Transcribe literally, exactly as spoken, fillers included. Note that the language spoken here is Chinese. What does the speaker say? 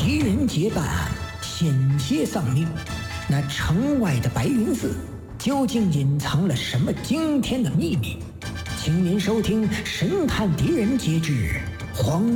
狄仁杰办案，险些丧命。那城外的白云寺究竟隐藏了什么惊天的秘密？请您收听《神探狄仁杰之荒